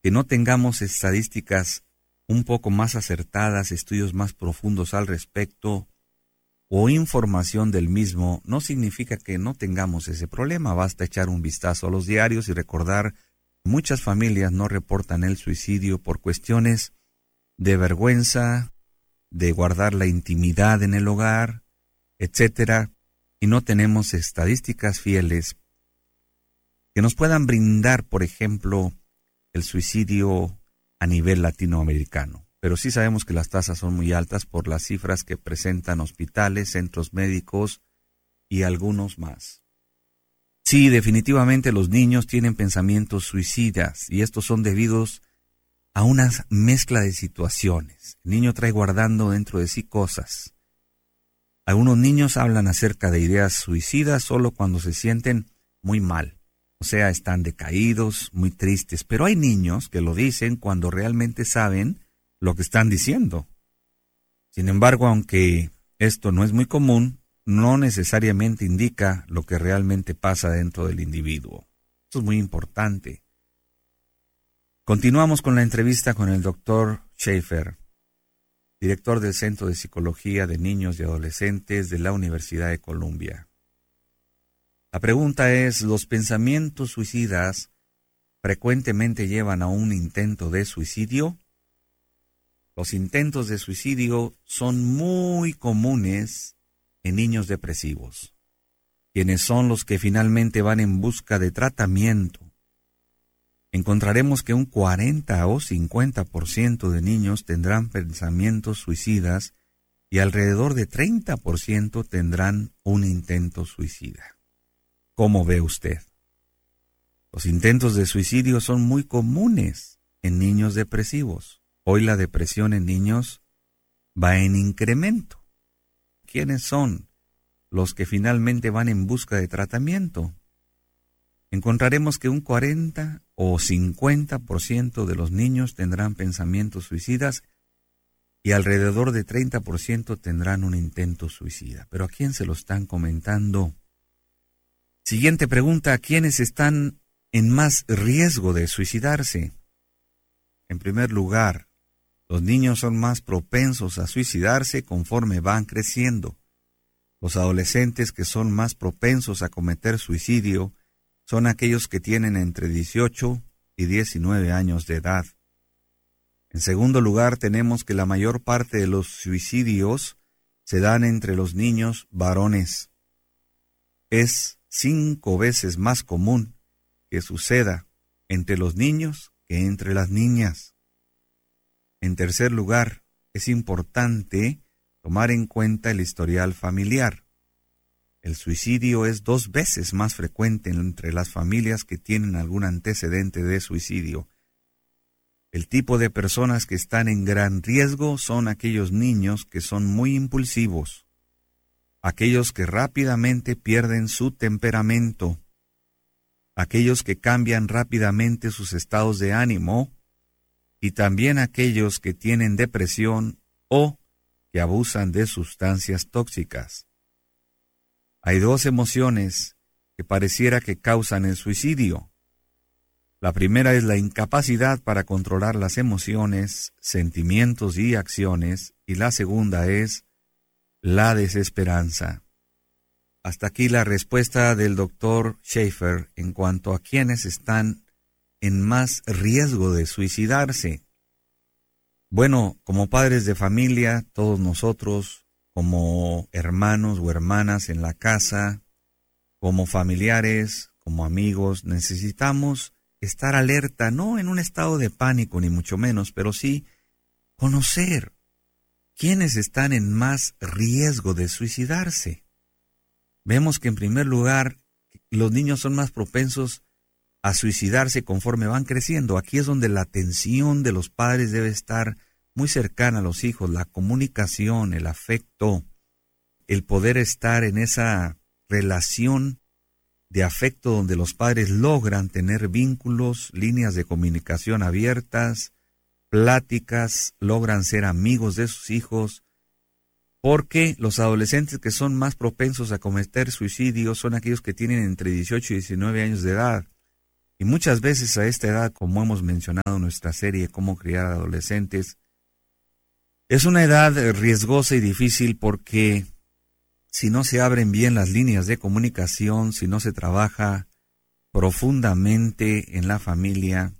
que no tengamos estadísticas un poco más acertadas, estudios más profundos al respecto o información del mismo, no significa que no tengamos ese problema. Basta echar un vistazo a los diarios y recordar que muchas familias no reportan el suicidio por cuestiones de vergüenza, de guardar la intimidad en el hogar, etcétera, y no tenemos estadísticas fieles que nos puedan brindar, por ejemplo, el suicidio a nivel latinoamericano. Pero sí sabemos que las tasas son muy altas por las cifras que presentan hospitales, centros médicos y algunos más. Sí, definitivamente los niños tienen pensamientos suicidas y estos son debidos a una mezcla de situaciones. El niño trae guardando dentro de sí cosas. Algunos niños hablan acerca de ideas suicidas solo cuando se sienten muy mal. O sea, están decaídos, muy tristes. Pero hay niños que lo dicen cuando realmente saben lo que están diciendo. Sin embargo, aunque esto no es muy común, no necesariamente indica lo que realmente pasa dentro del individuo. Esto es muy importante. Continuamos con la entrevista con el Dr. Schaefer, director del Centro de Psicología de Niños y Adolescentes de la Universidad de Columbia. La pregunta es, ¿los pensamientos suicidas frecuentemente llevan a un intento de suicidio? Los intentos de suicidio son muy comunes en niños depresivos, quienes son los que finalmente van en busca de tratamiento. Encontraremos que un 40 o 50% de niños tendrán pensamientos suicidas y alrededor de 30% tendrán un intento suicida. ¿Cómo ve usted? Los intentos de suicidio son muy comunes en niños depresivos. Hoy la depresión en niños va en incremento. ¿Quiénes son los que finalmente van en busca de tratamiento? Encontraremos que un 40 o 50% de los niños tendrán pensamientos suicidas y alrededor de 30% tendrán un intento suicida. ¿Pero a quién se lo están comentando? Siguiente pregunta, ¿quiénes están en más riesgo de suicidarse? En primer lugar, los niños son más propensos a suicidarse conforme van creciendo. Los adolescentes que son más propensos a cometer suicidio son aquellos que tienen entre 18 y 19 años de edad. En segundo lugar, tenemos que la mayor parte de los suicidios se dan entre los niños varones. Es 5 veces más común que suceda entre los niños que entre las niñas. En tercer lugar, es importante tomar en cuenta el historial familiar. El suicidio es 2 veces más frecuente entre las familias que tienen algún antecedente de suicidio. El tipo de personas que están en gran riesgo son aquellos niños que son muy impulsivos, aquellos que rápidamente pierden su temperamento, aquellos que cambian rápidamente sus estados de ánimo, y también aquellos que tienen depresión o que abusan de sustancias tóxicas. Hay 2 emociones que pareciera que causan el suicidio. La primera es la incapacidad para controlar las emociones, sentimientos y acciones, y la segunda es la desesperanza. Hasta aquí la respuesta del Dr. Schaefer en cuanto a quienes están en más riesgo de suicidarse. Bueno, como padres de familia, todos nosotros, como hermanos o hermanas en la casa, como familiares, como amigos, necesitamos estar alerta, no en un estado de pánico ni mucho menos, pero sí conocer quiénes están en más riesgo de suicidarse. Vemos que en primer lugar los niños son más propensos a suicidarse conforme van creciendo. Aquí es donde la atención de los padres debe estar muy cercana a los hijos, la comunicación, el afecto, el poder estar en esa relación de afecto donde los padres logran tener vínculos, líneas de comunicación abiertas, pláticas, logran ser amigos de sus hijos, porque los adolescentes que son más propensos a cometer suicidios son aquellos que tienen entre 18 y 19 años de edad. Y muchas veces a esta edad, como hemos mencionado en nuestra serie Cómo criar adolescentes, es una edad riesgosa y difícil porque si no se abren bien las líneas de comunicación, si no se trabaja profundamente en la familia,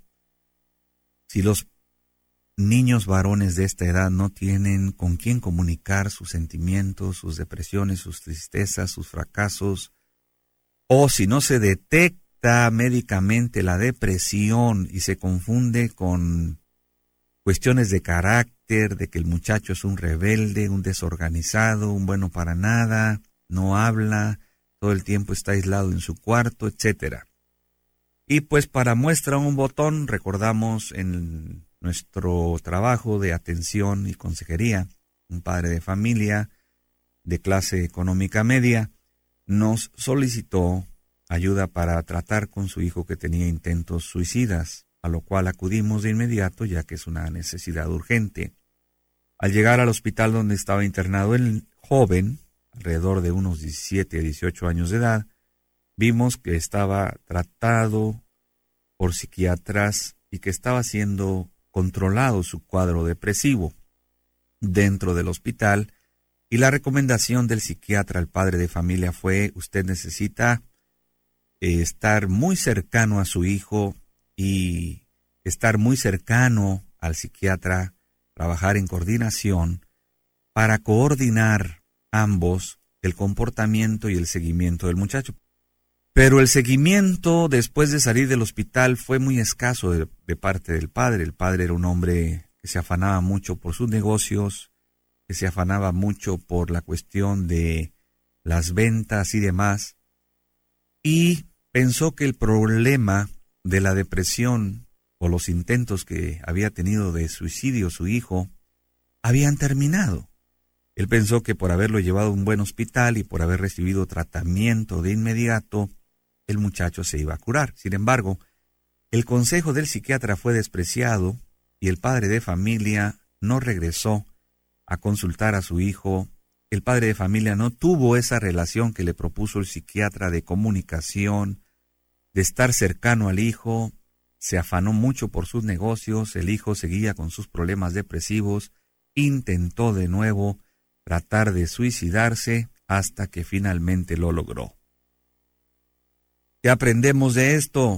si los niños varones de esta edad no tienen con quién comunicar sus sentimientos, sus depresiones, sus tristezas, sus fracasos, o si no se detecta médicamente la depresión y se confunde con cuestiones de carácter, de que el muchacho es un rebelde, un desorganizado, un bueno para nada, no habla, todo el tiempo está aislado en su cuarto, etcétera. Y pues para muestra un botón, recordamos en nuestro trabajo de atención y consejería, un padre de familia de clase económica media nos solicitó ayuda para tratar con su hijo que tenía intentos suicidas, a lo cual acudimos de inmediato ya que es una necesidad urgente. Al llegar al hospital donde estaba internado el joven, alrededor de unos 17 a 18 años de edad, vimos que estaba tratado por psiquiatras y que estaba siendo controlado su cuadro depresivo dentro del hospital, y la recomendación del psiquiatra al padre de familia fue: usted necesita estar muy cercano a su hijo y estar muy cercano al psiquiatra, trabajar en coordinación para coordinar ambos el comportamiento y el seguimiento del muchacho. Pero el seguimiento después de salir del hospital fue muy escaso de parte del padre. El padre era un hombre que se afanaba mucho por sus negocios, que se afanaba mucho por la cuestión de las ventas y demás, y pensó que el problema de la depresión o los intentos que había tenido de suicidio su hijo habían terminado. Él pensó que por haberlo llevado a un buen hospital y por haber recibido tratamiento de inmediato, el muchacho se iba a curar. Sin embargo, el consejo del psiquiatra fue despreciado y el padre de familia no regresó a consultar a su hijo. El padre de familia no tuvo esa relación que le propuso el psiquiatra de comunicación, de estar cercano al hijo. Se afanó mucho por sus negocios, el hijo seguía con sus problemas depresivos, intentó de nuevo tratar de suicidarse hasta que finalmente lo logró. ¿Qué aprendemos de esto?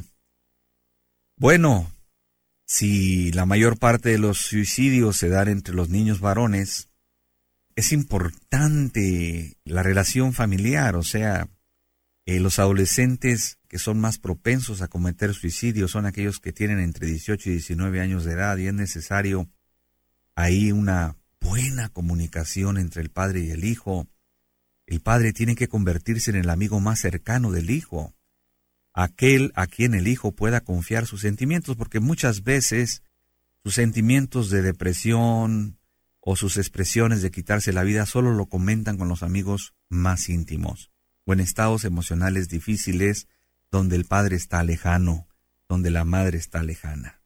Bueno, si la mayor parte de los suicidios se dan entre los niños varones, es importante la relación familiar, o sea, los adolescentes que son más propensos a cometer suicidio son aquellos que tienen entre 18 y 19 años de edad, y es necesario ahí una buena comunicación entre el padre y el hijo. El padre tiene que convertirse en el amigo más cercano del hijo, aquel a quien el hijo pueda confiar sus sentimientos, porque muchas veces sus sentimientos de depresión o sus expresiones de quitarse la vida solo lo comentan con los amigos más íntimos, o en estados emocionales difíciles donde el padre está lejano, donde la madre está lejana.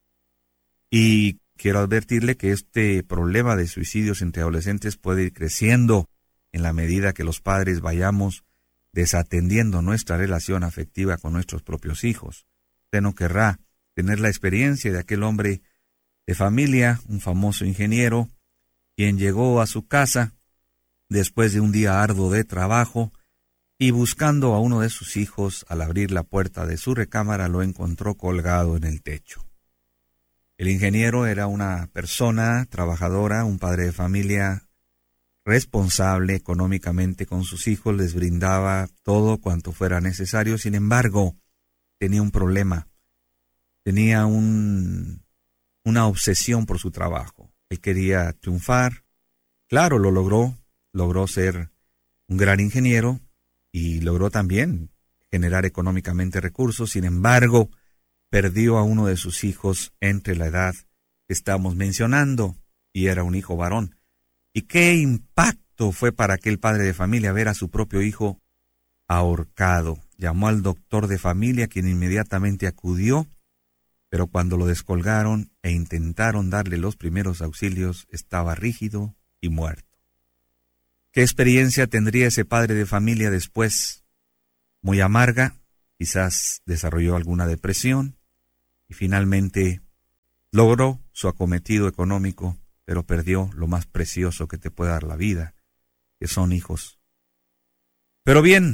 Y quiero advertirle que este problema de suicidios entre adolescentes puede ir creciendo en la medida que los padres vayamos desatendiendo nuestra relación afectiva con nuestros propios hijos. Usted no querrá tener la experiencia de aquel hombre de familia, un famoso ingeniero, quien llegó a su casa después de un día arduo de trabajo y buscando a uno de sus hijos, al abrir la puerta de su recámara lo encontró colgado en el techo. El ingeniero era una persona trabajadora, un padre de familia responsable económicamente con sus hijos, les brindaba todo cuanto fuera necesario. Sin embargo, tenía un problema, tenía una obsesión por su trabajo. Él quería triunfar, claro, lo logró ser un gran ingeniero y logró también generar económicamente recursos. Sin embargo, perdió a uno de sus hijos entre la edad que estamos mencionando, y era un hijo varón. ¿Y qué impacto fue para aquel padre de familia ver a su propio hijo ahorcado? Llamó al doctor de familia, quien inmediatamente acudió, pero cuando lo descolgaron e intentaron darle los primeros auxilios, estaba rígido y muerto. ¿Qué experiencia tendría ese padre de familia después? Muy amarga, quizás desarrolló alguna depresión y finalmente logró su acometido económico, pero perdió lo más precioso que te puede dar la vida, que son hijos. Pero bien,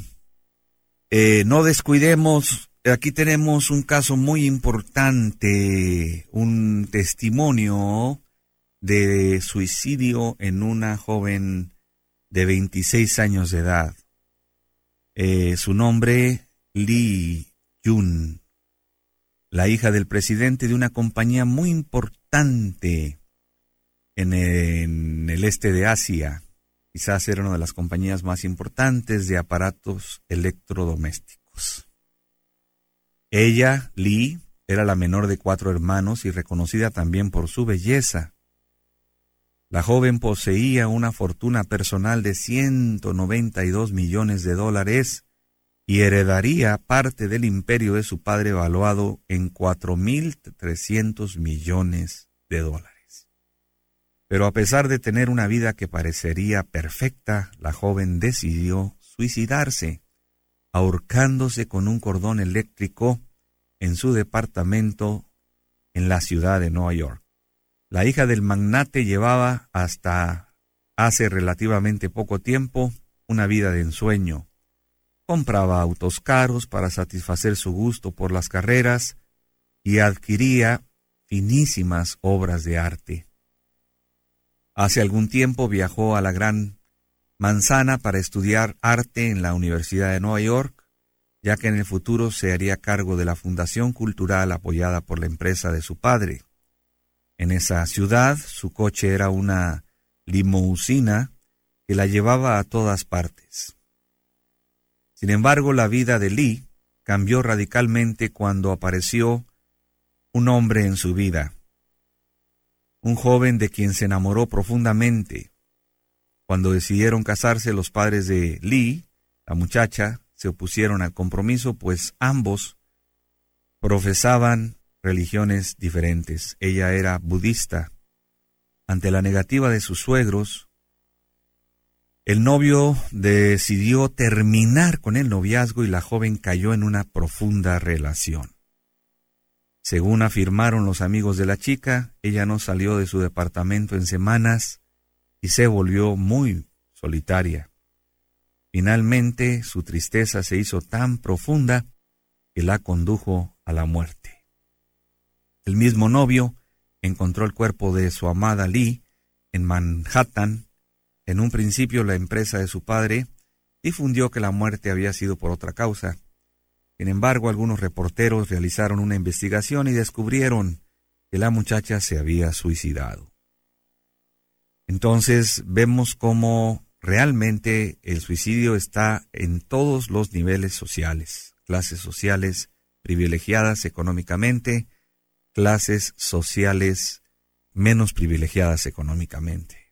no descuidemos, aquí tenemos un caso muy importante, un testimonio de suicidio en una joven de 26 años de edad. Su nombre, Lee Jun, la hija del presidente de una compañía muy importante en el este de Asia. Quizás era una de las compañías más importantes de aparatos electrodomésticos. Ella, Lee, era la menor de 4 hermanos y reconocida también por su belleza. La joven poseía una fortuna personal de $192 millones y heredaría parte del imperio de su padre valuado en $4.300 millones. Pero a pesar de tener una vida que parecería perfecta, la joven decidió suicidarse, ahorcándose con un cordón eléctrico en su departamento en la ciudad de Nueva York. La hija del magnate llevaba hasta hace relativamente poco tiempo una vida de ensueño. Compraba autos caros para satisfacer su gusto por las carreras y adquiría finísimas obras de arte. Hace algún tiempo viajó a la Gran Manzana para estudiar arte en la Universidad de Nueva York, ya que en el futuro se haría cargo de la fundación cultural apoyada por la empresa de su padre. En esa ciudad, su coche era una limusina que la llevaba a todas partes. Sin embargo, la vida de Lee cambió radicalmente cuando apareció un hombre en su vida, un joven de quien se enamoró profundamente. Cuando decidieron casarse, los padres de Lee, la muchacha, se opusieron al compromiso, pues ambos profesaban religiones diferentes. Ella era budista. Ante la negativa de sus suegros, el novio decidió terminar con el noviazgo y la joven cayó en una profunda relación. Según afirmaron los amigos de la chica, ella no salió de su departamento en semanas y se volvió muy solitaria. Finalmente, su tristeza se hizo tan profunda que la condujo a la muerte. El mismo novio encontró el cuerpo de su amada Lee en Manhattan. En un principio, la empresa de su padre difundió que la muerte había sido por otra causa. Sin embargo, algunos reporteros realizaron una investigación y descubrieron que la muchacha se había suicidado. Entonces, vemos cómo realmente el suicidio está en todos los niveles sociales, clases sociales privilegiadas económicamente, clases sociales menos privilegiadas económicamente.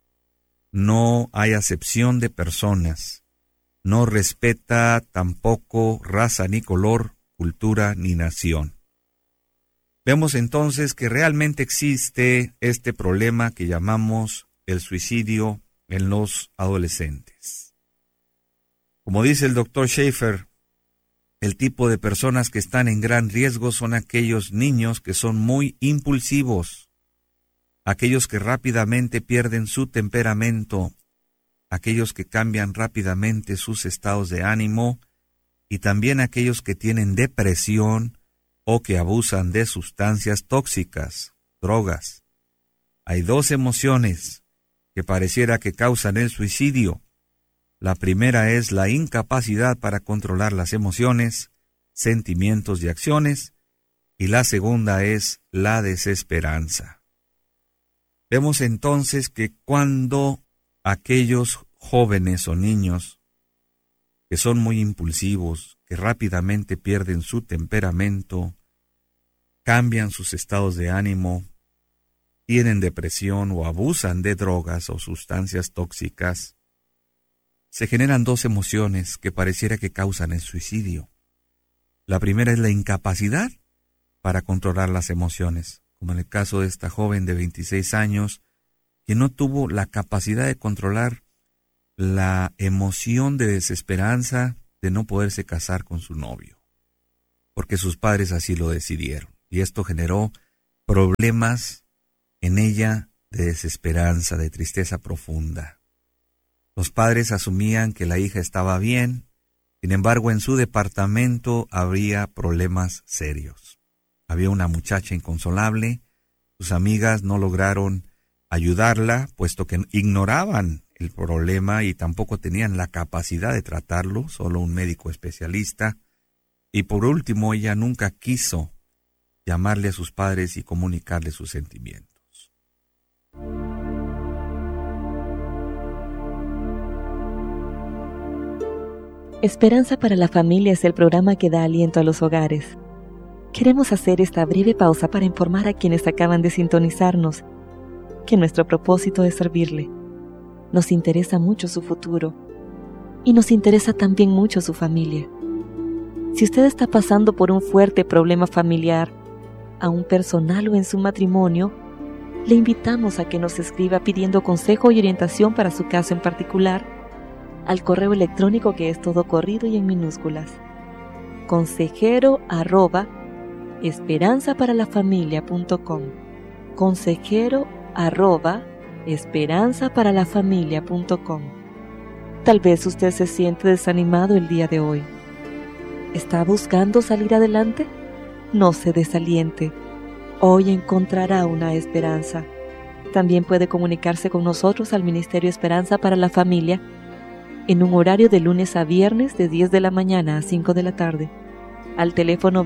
No hay acepción de personas, no respeta tampoco raza ni color, cultura ni nación. Vemos entonces que realmente existe este problema que llamamos el suicidio en los adolescentes. Como dice el Dr. Schaefer, el tipo de personas que están en gran riesgo son aquellos niños que son muy impulsivos, aquellos que rápidamente pierden su temperamento, aquellos que cambian rápidamente sus estados de ánimo y también aquellos que tienen depresión o que abusan de sustancias tóxicas, drogas. Hay 2 emociones que pareciera que causan el suicidio. La primera es la incapacidad para controlar las emociones, sentimientos y acciones, y la segunda es la desesperanza. Vemos entonces que cuando aquellos jóvenes o niños que son muy impulsivos, que rápidamente pierden su temperamento, cambian sus estados de ánimo, tienen depresión o abusan de drogas o sustancias tóxicas, se generan 2 emociones que pareciera que causan el suicidio. La primera es la incapacidad para controlar las emociones, como en el caso de esta joven de 26 años, que no tuvo la capacidad de controlar la emoción de desesperanza de no poderse casar con su novio. porque sus padres así lo decidieron. Y esto generó problemas en ella de desesperanza, de tristeza profunda. Los padres asumían que la hija estaba bien, sin embargo en su departamento habría problemas serios. Había una muchacha inconsolable, sus amigas no lograron ayudarla, puesto que ignoraban el problema y tampoco tenían la capacidad de tratarlo, solo un médico especialista. Y por último, ella nunca quiso llamarle a sus padres y comunicarle sus sentimientos. Esperanza para la Familia es el programa que da aliento a los hogares. Queremos hacer esta breve pausa para informar a quienes acaban de sintonizarnos que nuestro propósito es servirle. Nos interesa mucho su futuro y nos interesa también mucho su familia. Si usted está pasando por un fuerte problema familiar, aún personal o en su matrimonio, le invitamos a que nos escriba pidiendo consejo y orientación para su caso en particular al correo electrónico que es todo corrido y en minúsculas: consejero@esperanzaparalafamilia.com, consejero@esperanzaparalafamilia.com. Tal vez usted se siente desanimado el día de hoy. ¿Está buscando salir adelante? No se desaliente. Hoy encontrará una esperanza. También puede comunicarse con nosotros al Ministerio Esperanza para la Familia en un horario de lunes a viernes de 10 de la mañana a 5 de la tarde, al teléfono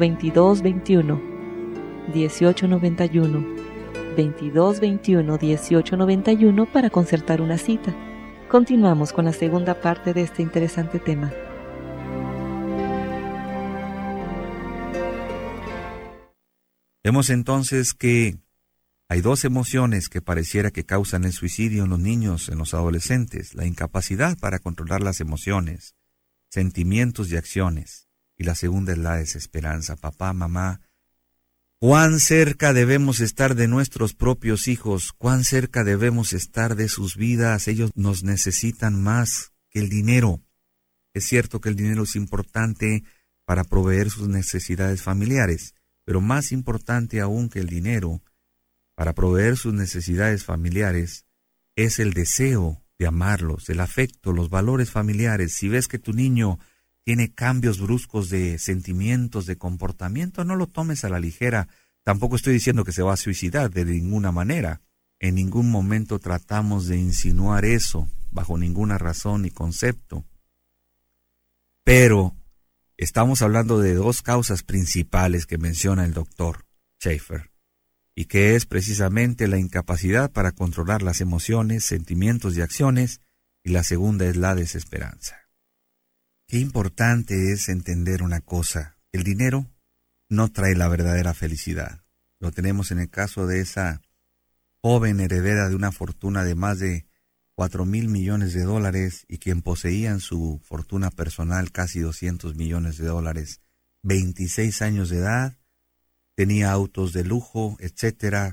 2221-1891, 2221-1891 para concertar una cita. Continuamos con la segunda parte de este interesante tema. Vemos entonces que hay dos emociones que pareciera que causan el suicidio en los niños, en los adolescentes: la incapacidad para controlar las emociones, sentimientos y acciones. Y la segunda es la desesperanza. Papá, mamá, ¿cuán cerca debemos estar de nuestros propios hijos? ¿Cuán cerca debemos estar de sus vidas? Ellos nos necesitan más que el dinero. Es cierto que el dinero es importante para proveer sus necesidades familiares, pero más importante aún que el dinero para proveer sus necesidades familiares es el deseo de amarlos, el afecto, los valores familiares. Si ves que tu niño tiene cambios bruscos de sentimientos, de comportamiento, no lo tomes a la ligera. Tampoco estoy diciendo que se va a suicidar de ninguna manera. En ningún momento tratamos de insinuar eso, bajo ninguna razón ni concepto. Pero estamos hablando de dos causas principales que menciona el doctor Schaeffer, y que es precisamente la incapacidad para controlar las emociones, sentimientos y acciones, y la segunda es la desesperanza. Qué importante es entender una cosa: el dinero no trae la verdadera felicidad. Lo tenemos en el caso de esa joven heredera de una fortuna de más de 4,000 millones de dólares y quien poseía en su fortuna personal casi 200 millones de dólares, 26 años de edad, tenía autos de lujo, etc.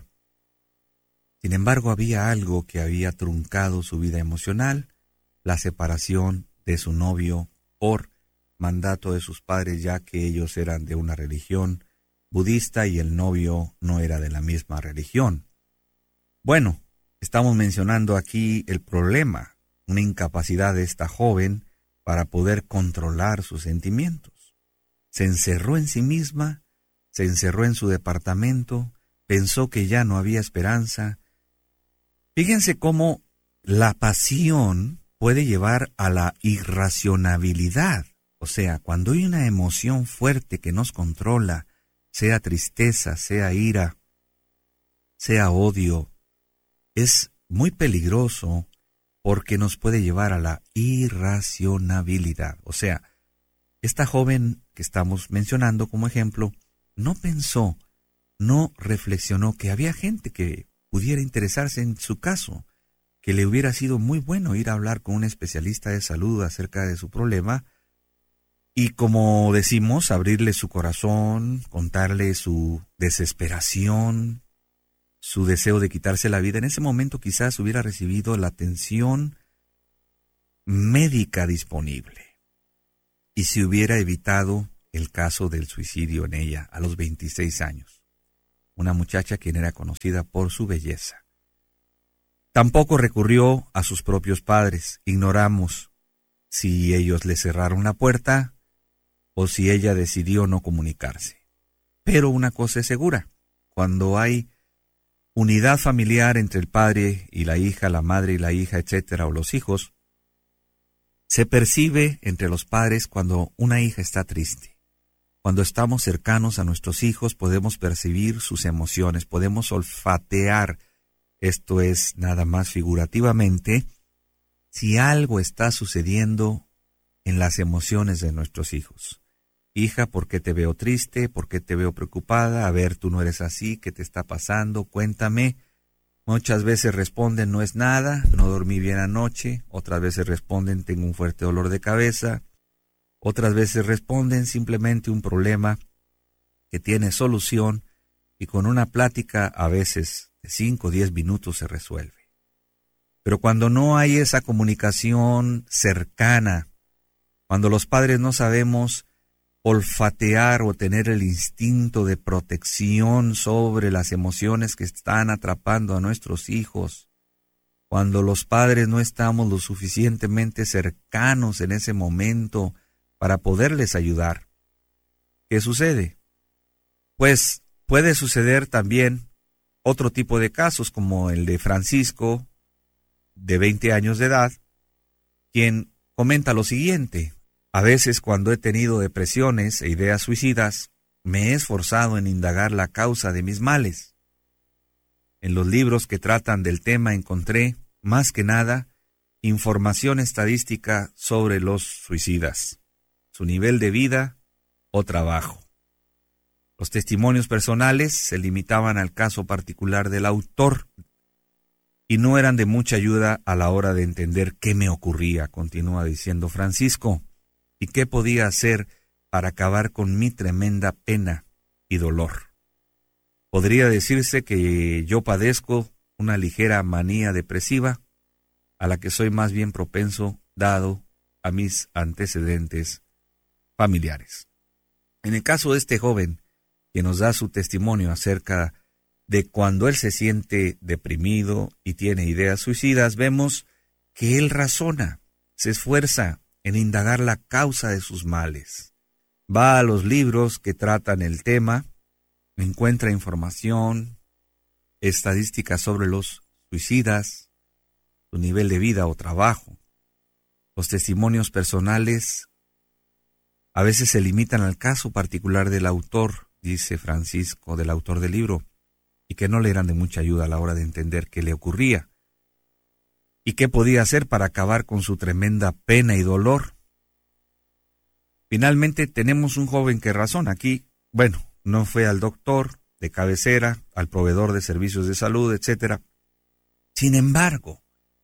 Sin embargo, había algo que había truncado su vida emocional: la separación de su novio por mandato de sus padres, ya que ellos eran de una religión budista y el novio no era de la misma religión. Bueno, estamos mencionando aquí el problema, una incapacidad de esta joven para poder controlar sus sentimientos. Se encerró en sí misma, se encerró en su departamento, pensó que ya no había esperanza. Fíjense cómo la pasión puede llevar a la irracionalidad. O sea, cuando hay una emoción fuerte que nos controla, sea tristeza, sea ira, sea odio, es muy peligroso porque nos puede llevar a la irracionalidad. O sea, esta joven que estamos mencionando como ejemplo, no pensó, no reflexionó que había gente que pudiera interesarse en su caso, que le hubiera sido muy bueno ir a hablar con un especialista de salud acerca de su problema y, como decimos, abrirle su corazón, contarle su desesperación, su deseo de quitarse la vida. En ese momento quizás hubiera recibido la atención médica disponible y se hubiera evitado el caso del suicidio en ella a los 26 años. Una muchacha quien era conocida por su belleza. Tampoco recurrió a sus propios padres. Ignoramos si ellos le cerraron la puerta o si ella decidió no comunicarse. Pero una cosa es segura, cuando hay unidad familiar entre el padre y la hija, la madre y la hija, etcétera, o los hijos, se percibe entre los padres cuando una hija está triste. Cuando estamos cercanos a nuestros hijos podemos percibir sus emociones, podemos olfatear, esto es nada más figurativamente, si algo está sucediendo en las emociones de nuestros hijos. Hija, ¿por qué te veo triste? ¿Por qué te veo preocupada? A ver, tú no eres así, ¿qué te está pasando? Cuéntame. Muchas veces responden, no es nada, no dormí bien anoche. Otras veces responden, tengo un fuerte dolor de cabeza. Otras veces responden, simplemente un problema que tiene solución y con una plática a veces de 5 o 10 minutos se resuelve. Pero cuando no hay esa comunicación cercana, cuando los padres no sabemos olfatear o tener el instinto de protección sobre las emociones que están atrapando a nuestros hijos, cuando los padres no estamos lo suficientemente cercanos en ese momento para poderles ayudar, ¿qué sucede? Pues puede suceder también otro tipo de casos como el de Francisco, de 20 años de edad, quien comenta lo siguiente: a veces cuando he tenido depresiones e ideas suicidas, me he esforzado en indagar la causa de mis males. En los libros que tratan del tema encontré, más que nada, información estadística sobre los suicidas, su nivel de vida o trabajo. Los testimonios personales se limitaban al caso particular del autor y no eran de mucha ayuda a la hora de entender qué me ocurría, continúa diciendo Francisco. ¿Y qué podía hacer para acabar con mi tremenda pena y dolor? Podría decirse que yo padezco una ligera manía depresiva, a la que soy más bien propenso dado a mis antecedentes familiares. En el caso de este joven, que nos da su testimonio acerca de cuando él se siente deprimido y tiene ideas suicidas, vemos que él razona, se esfuerza en indagar la causa de sus males. Va a los libros que tratan el tema, encuentra información, estadísticas sobre los suicidas, su nivel de vida o trabajo. Los testimonios personales a veces se limitan al caso particular del autor, dice Francisco, del autor del libro, y que no le eran de mucha ayuda a la hora de entender qué le ocurría y qué podía hacer para acabar con su tremenda pena y dolor. Finalmente tenemos un joven que razona aquí. Bueno, no fue al doctor de cabecera, al proveedor de servicios de salud, etc. Sin embargo,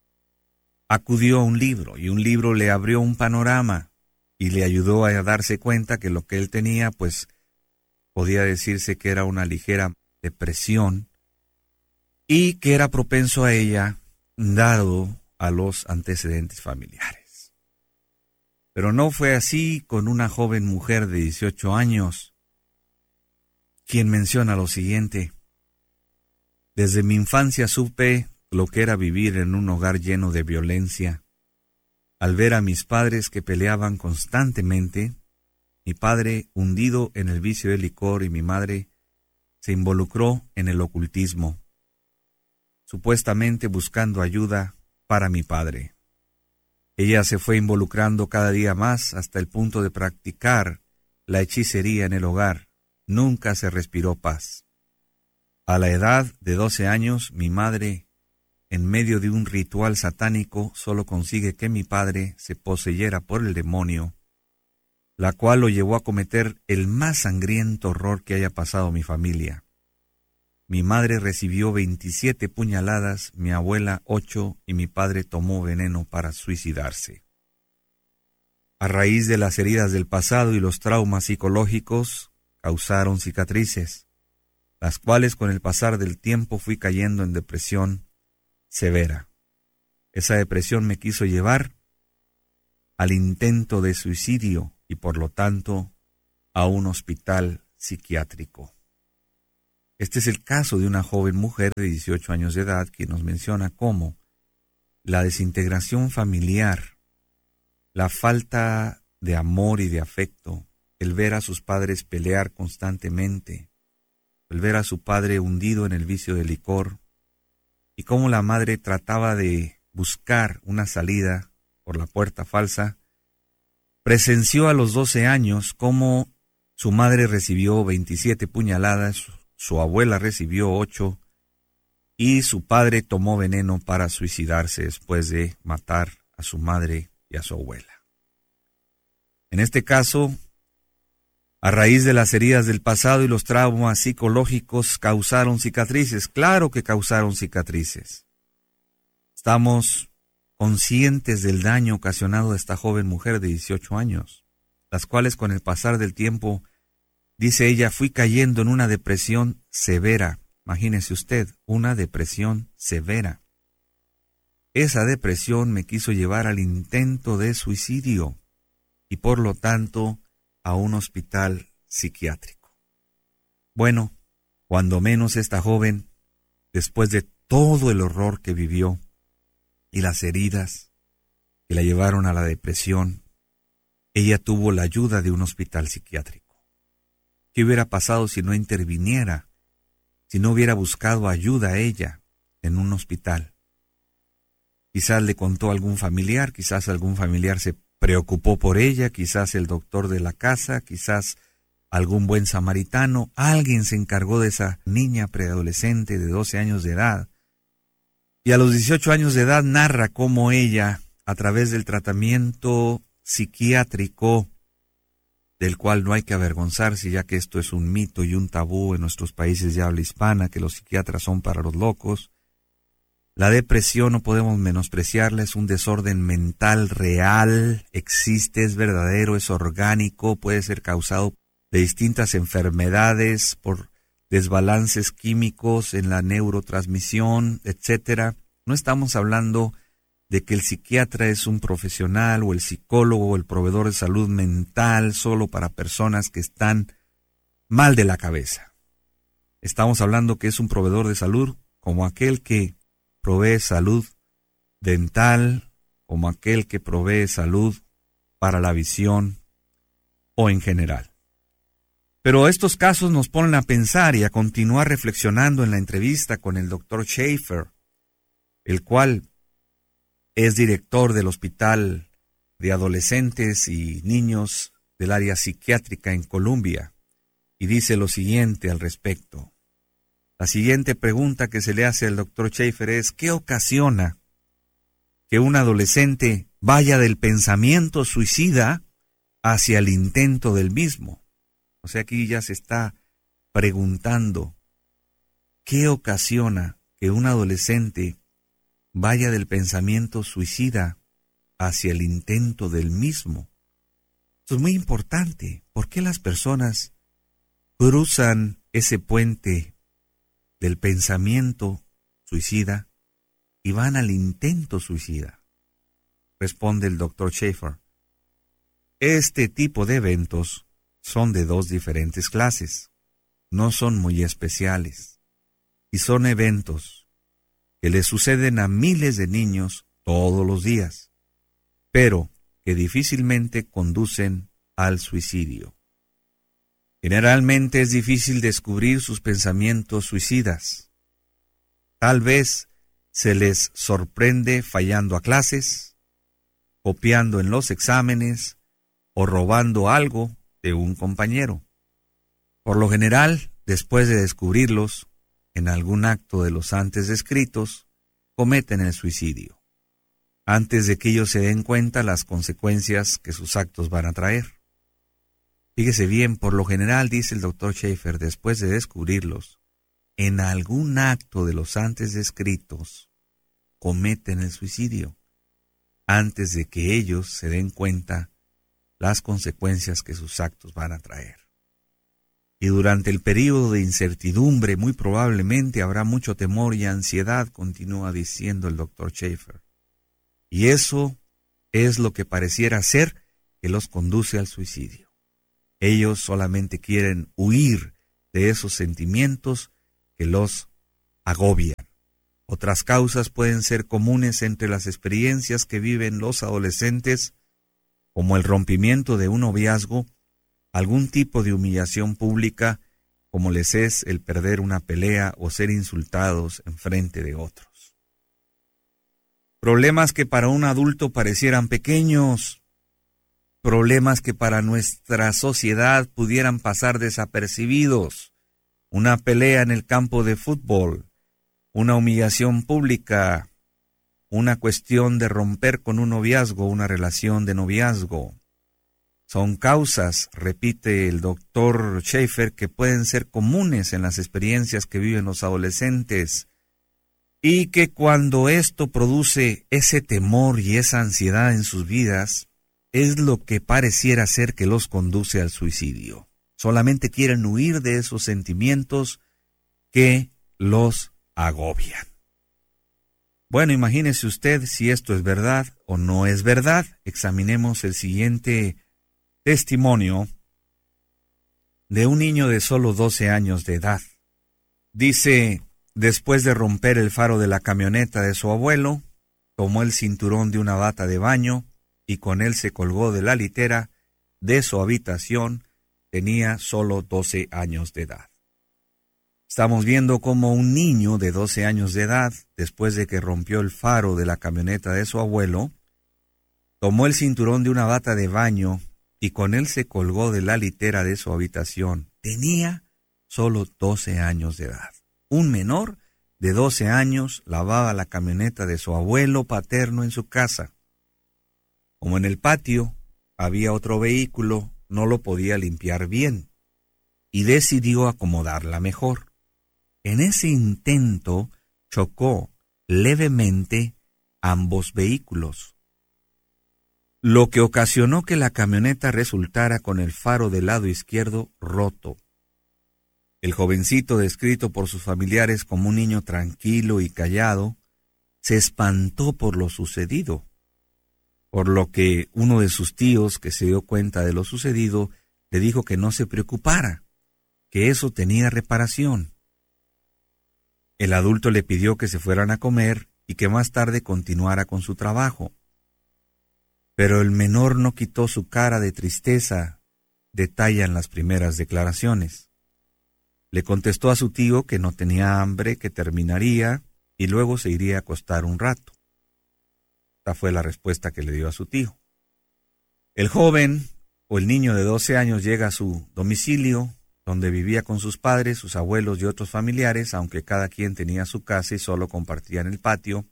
acudió a un libro y un libro le abrió un panorama y le ayudó a darse cuenta que lo que él tenía, pues, podía decirse que era una ligera depresión y que era propenso a ella dado a los antecedentes familiares. Pero no fue así con una joven mujer de 18 años, quien menciona lo siguiente: desde mi infancia supe lo que era vivir en un hogar lleno de violencia. Al ver a mis padres que peleaban constantemente, mi padre hundido en el vicio del licor y mi madre se involucró en el ocultismo, supuestamente buscando ayuda para mi padre. Ella se fue involucrando cada día más hasta el punto de practicar la hechicería en el hogar. Nunca se respiró paz. A la edad de 12 años, mi madre, en medio de un ritual satánico, solo consigue que mi padre se poseyera por el demonio, la cual lo llevó a cometer el más sangriento horror que haya pasado mi familia. Mi madre recibió 27 puñaladas, mi abuela 8 y mi padre tomó veneno para suicidarse. A raíz de las heridas del pasado y los traumas psicológicos, causaron cicatrices, las cuales con el pasar del tiempo fui cayendo en depresión severa. Esa depresión me quiso llevar al intento de suicidio y por lo tanto a un hospital psiquiátrico. Este es el caso de una joven mujer de 18 años de edad quien nos menciona cómo la desintegración familiar, la falta de amor y de afecto, el ver a sus padres pelear constantemente, el ver a su padre hundido en el vicio del licor, y cómo la madre trataba de buscar una salida por la puerta falsa, presenció a los 12 años cómo su madre recibió 27 puñaladas, su abuela recibió 8, y su padre tomó veneno para suicidarse después de matar a su madre y a su abuela. En este caso, a raíz de las heridas del pasado y los traumas psicológicos, causaron cicatrices. Claro que causaron cicatrices. Estamos conscientes del daño ocasionado a esta joven mujer de 18 años, las cuales con el pasar del tiempo, dice ella, fui cayendo en una depresión severa. Imagínese usted, una depresión severa. Esa depresión me quiso llevar al intento de suicidio y por lo tanto a un hospital psiquiátrico. Bueno, cuando menos esta joven, después de todo el horror que vivió y las heridas que la llevaron a la depresión, ella tuvo la ayuda de un hospital psiquiátrico. ¿Qué hubiera pasado si no interviniera, si no hubiera buscado ayuda a ella en un hospital? Quizás le contó a algún familiar, quizás algún familiar se preocupó por ella, quizás el doctor de la casa, quizás algún buen samaritano, alguien se encargó de esa niña preadolescente de 12 años de edad. Y a los 18 años de edad narra cómo ella, a través del tratamiento psiquiátrico, del cual no hay que avergonzarse, ya que esto es un mito y un tabú en nuestros países de habla hispana, que los psiquiatras son para los locos. La depresión no podemos menospreciarla, es un desorden mental real, existe, es verdadero, es orgánico, puede ser causado de distintas enfermedades, por desbalances químicos en la neurotransmisión, etc. No estamos hablando de que el psiquiatra es un profesional o el psicólogo o el proveedor de salud mental solo para personas que están mal de la cabeza. Estamos hablando que es un proveedor de salud como aquel que provee salud dental, como aquel que provee salud para la visión o en general. Pero estos casos nos ponen a pensar y a continuar reflexionando en la entrevista con el Dr. Schaefer, el cual es director del Hospital de Adolescentes y Niños del área psiquiátrica en Columbia, y dice lo siguiente al respecto. La siguiente pregunta que se le hace al Dr. Schaefer es, ¿qué ocasiona que un adolescente vaya del pensamiento suicida hacia el intento del mismo? O sea, aquí ya se está preguntando, ¿qué ocasiona que un adolescente vaya del pensamiento suicida hacia el intento del mismo? Esto es muy importante. ¿Por qué las personas cruzan ese puente del pensamiento suicida y van al intento suicida? Responde el Dr. Schaefer. Este tipo de eventos son de dos diferentes clases, no son muy especiales, y son eventos que le suceden a miles de niños todos los días, pero que difícilmente conducen al suicidio. Generalmente es difícil descubrir sus pensamientos suicidas. Tal vez se les sorprende fallando a clases, copiando en los exámenes o robando algo de un compañero. Por lo general, después de descubrirlos en algún acto de los antes descritos, cometen el suicidio, antes de que ellos se den cuenta las consecuencias que sus actos van a traer. Fíjese bien, por lo general, dice el Dr. Schaefer, después de descubrirlos, en algún acto de los antes descritos, cometen el suicidio, antes de que ellos se den cuenta las consecuencias que sus actos van a traer. Y durante el periodo de incertidumbre, muy probablemente habrá mucho temor y ansiedad, continúa diciendo el Dr. Schaefer. Y eso es lo que pareciera ser que los conduce al suicidio. Ellos solamente quieren huir de esos sentimientos que los agobian. Otras causas pueden ser comunes entre las experiencias que viven los adolescentes, como el rompimiento de un noviazgo, algún tipo de humillación pública, como les es el perder una pelea o ser insultados en frente de otros. Problemas que para un adulto parecieran pequeños, problemas que para nuestra sociedad pudieran pasar desapercibidos, una pelea en el campo de fútbol, una humillación pública, una cuestión de romper con un noviazgo, una relación de noviazgo. Son causas, repite el doctor Schaefer, que pueden ser comunes en las experiencias que viven los adolescentes y que cuando esto produce ese temor y esa ansiedad en sus vidas, es lo que pareciera ser que los conduce al suicidio. Solamente quieren huir de esos sentimientos que los agobian. Bueno, imagínese usted si esto es verdad o no es verdad. Examinemos el siguiente testimonio de un niño de solo 12 años de edad. Dice, después de romper el faro de la camioneta de su abuelo, tomó el cinturón de una bata de baño y con él se colgó de la litera de su habitación. Tenía solo 12 años de edad. Estamos viendo cómo un niño de 12 años de edad, después de que rompió el faro de la camioneta de su abuelo, tomó el cinturón de una bata de baño y con él se colgó de la litera de su habitación. Tenía solo 12 años de edad. Un menor de 12 años lavaba la camioneta de su abuelo paterno en su casa. Como en el patio había otro vehículo, no lo podía limpiar bien y decidió acomodarla mejor. En ese intento chocó levemente ambos vehículos, lo que ocasionó que la camioneta resultara con el faro del lado izquierdo roto. El jovencito, descrito por sus familiares como un niño tranquilo y callado, se espantó por lo sucedido, por lo que uno de sus tíos, que se dio cuenta de lo sucedido, le dijo que no se preocupara, que eso tenía reparación. El adulto le pidió que se fueran a comer y que más tarde continuara con su trabajo. Pero el menor no quitó su cara de tristeza, detallan las primeras declaraciones. Le contestó a su tío que no tenía hambre, que terminaría y luego se iría a acostar un rato. Esta fue la respuesta que le dio a su tío. El joven o el niño de 12 años llega a su domicilio, donde vivía con sus padres, sus abuelos y otros familiares, aunque cada quien tenía su casa y solo compartían el patio.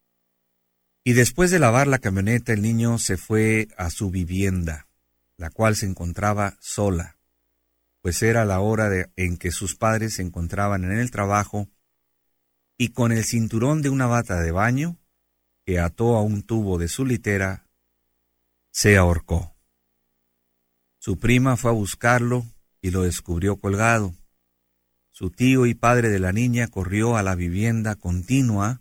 Y después de lavar la camioneta, el niño se fue a su vivienda, la cual se encontraba sola, pues era la hora en que sus padres se encontraban en el trabajo, y con el cinturón de una bata de baño, que ató a un tubo de su litera, se ahorcó. Su prima fue a buscarlo y lo descubrió colgado. Su tío y padre de la niña corrió a la vivienda continua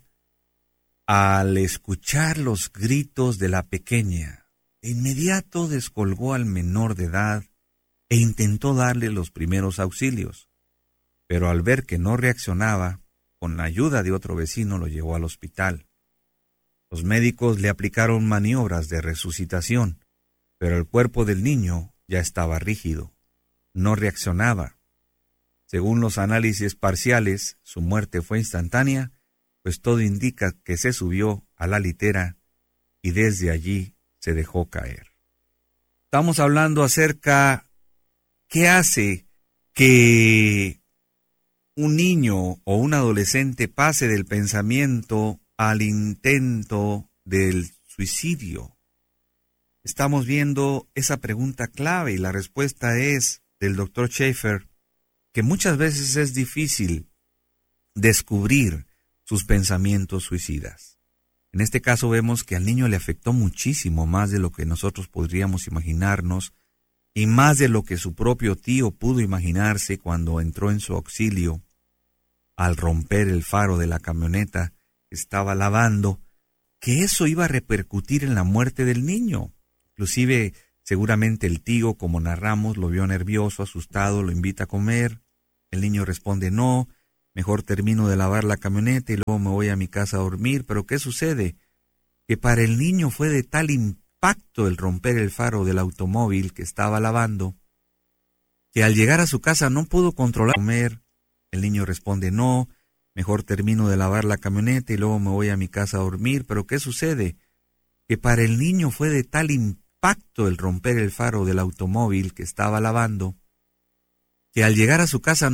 al escuchar los gritos de la pequeña. De inmediato descolgó al menor de edad e intentó darle los primeros auxilios, pero al ver que no reaccionaba, con la ayuda de otro vecino lo llevó al hospital. Los médicos le aplicaron maniobras de resucitación, pero el cuerpo del niño ya estaba rígido. No reaccionaba. Según los análisis parciales, su muerte fue instantánea, pues todo indica que se subió a la litera y desde allí se dejó caer. Estamos hablando acerca qué hace que un niño o un adolescente pase del pensamiento al intento del suicidio. Estamos viendo esa pregunta clave y la respuesta es del doctor Schaefer, que muchas veces es difícil descubrir sus pensamientos suicidas. En este caso vemos que al niño le afectó muchísimo más de lo que nosotros podríamos imaginarnos y más de lo que su propio tío pudo imaginarse cuando entró en su auxilio al romper el faro de la camioneta que estaba lavando, que eso iba a repercutir en la muerte del niño. Inclusive Seguramente el tío, como narramos, lo vio nervioso, asustado, lo invita a comer. El niño responde, no, mejor termino de lavar la camioneta y luego me voy a mi casa a dormir. Pero ¿qué sucede? Que para el niño fue de tal impacto el romper el faro del automóvil que estaba lavando, que al llegar a su casa no pudo controlar comer. El niño responde, no, mejor termino de lavar la camioneta y luego me voy a mi casa a dormir. Pero ¿qué sucede? Que para el niño fue de tal impacto el romper el faro del automóvil que estaba lavando, que al llegar a su casa